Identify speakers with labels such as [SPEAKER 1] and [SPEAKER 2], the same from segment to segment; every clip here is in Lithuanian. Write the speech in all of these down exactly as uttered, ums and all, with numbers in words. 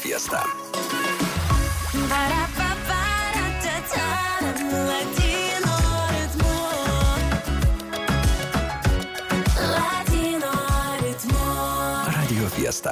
[SPEAKER 1] Fiesta. Radio Fiesta.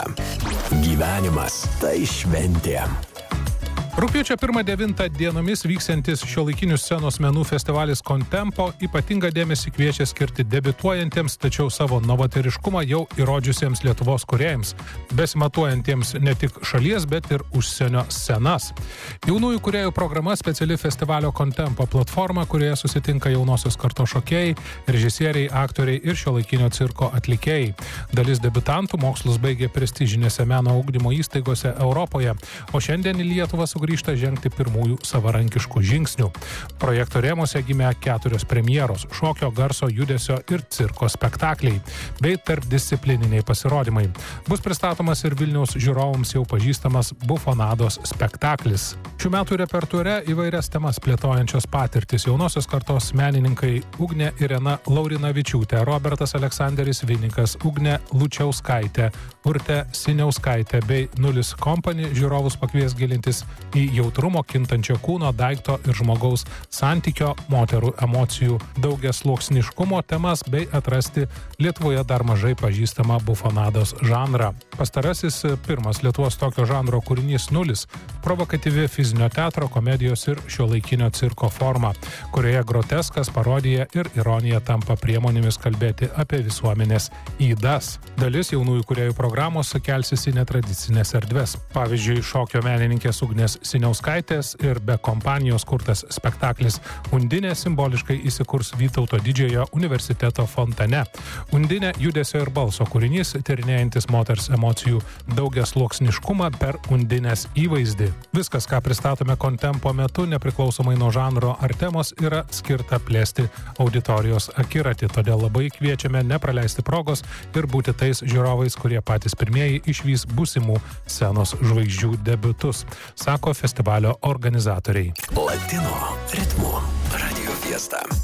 [SPEAKER 1] Gyvenimas tai šventė.
[SPEAKER 2] Rugpjūčio pirmą devintą dienomis vyksiantis šiuolaikinių scenos menų festivalis Contempo ypatingą dėmesį kviečia skirti debiutuojantiems, tačiau savo novatoriškumą jau įrodžiusiems Lietuvos kūrėjams, besimatuojantiems ne tik šalies, bet ir užsienio scenas. Jaunųjų kūrėjų programa speciali festivalio Contempo platforma, kurioje susitinka jaunosios kartos šokėjai, režisieriai, aktoriai ir šiuolaikinio cirko atlikėjai. Dalis debiutantų mokslus baigė prestižinėse meno ugdymo įstaigose Europoje, o šiandien į Lietuvą sugrįžta grįžta žengti pirmųjų savarankiškų žingsnių. Projekto rėmuose gimė keturios premjeros – šokio, garso, judesio ir cirko spektakliai, bei tarpdisciplininiai pasirodymai. Bus pristatomas ir Vilniaus žiūrovams jau pažįstamas Bufonados spektaklis. Šių metų repertuare įvairias temas plėtojančios patirtis jaunosios kartos menininkai Ugnė Irena Laurinavičiūtė, Robertas Aleksanderis Vinikas, Ugnė Lučiauskaitė, Urtė Siniauskaitė bei Nulis Company žiūrovus pakvies gilintis į jautrumo kintančio kūno, daikto ir žmogaus santykio, moterų emocijų, daugiasluoksniškumo temas bei atrasti Lietuvoje dar mažai pažįstamą bufonados žanrą. Pastarasis pirmas Lietuvos tokio žanro kūrinys Nulis – provokatyvi fizinio teatro, komedijos ir šiuolaikinio cirko forma, kurioje groteskas, parodija ir ironija tampa priemonėmis kalbėti apie visuomenės ydas. Dalis jaunųjų kūrėjų programos kelsis į netradicinės erdves. Pavyzdžiui, šokio menininkės Ugnės Siniauskaitės ir be kompanijos kurtas spektaklis Undinė simboliškai įsikurs Vytauto didžiojo universiteto fontane. Undinė judesio ir balso kūrinys, tyrinėjantis moters emocijų daugiasluoksniškumą per Undinės įvaizdį. Viskas, ką pristatome Contempo metu, nepriklausomai nuo žanro ar temos, yra skirta plėsti auditorijos akiratį, todėl labai kviečiame nepraleisti progos ir būti tais žiūrovais, kurie patys pirmieji išvys būsimų scenos žvaigždžių debiutus, sako festivalio organizatoriai.
[SPEAKER 1] Latino ritmu Radio Fiesta.